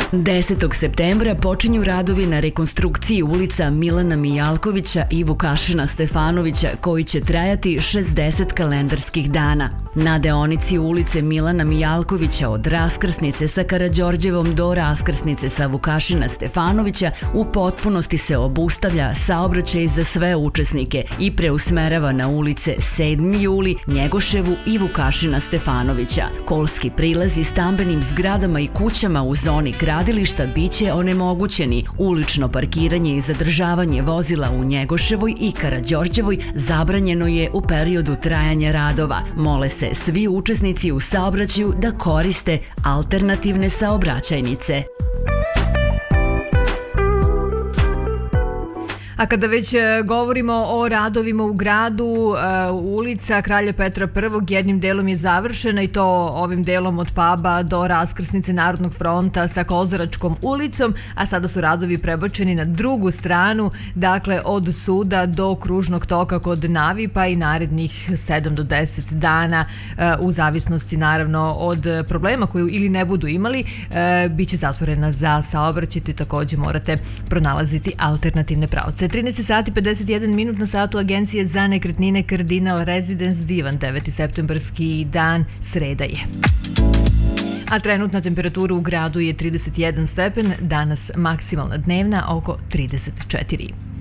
10. septembra počinju radovi na rekonstrukciji ulica Milana Mijalkovića i Vukašina Stefanovića koji će trajati 60 kalendarskih dana. Na deonici ulice Milana Mijalkovića od raskrsnice sa Karađorđevom do raskrsnice sa Vukašina Stefanovića u potpunosti se obustavlja saobraćaj za sve učesnike i preusmerava na ulice 7. juli, Njegoševu i Vukašina Stefanovića. Kolski prilazi stambenim zgradama i kućama u zoni gradilišta biće onemogućeni. Ulično parkiranje i zadržavanje vozila u Njegoševoj i Karađorđevoj zabranjeno je u periodu trajanja radova. Mole se svi učesnici u saobraćaju da koriste alternativne saobraćajnice. A kada već govorimo o radovima u gradu, ulica Kralja Petra I jednim delom je završena i to ovim delom od puba do raskrsnice Narodnog fronta sa Kozaračkom ulicom, a sada su radovi prebačeni na drugu stranu, dakle od suda do kružnog toka kod Navi, pa i narednih 7 do 10 dana, u zavisnosti naravno od problema koju ili ne budu imali, bit će zatvorena za saobraćaj i takođe morate pronalaziti alternativne pravce. 13 sati 51 minut na satu Agencije za nekretnine Cardinal Residence Divan, 9. septembarski dan, sreda je. A trenutna temperatura u gradu je 31 stepen, danas maksimalna dnevna oko 34.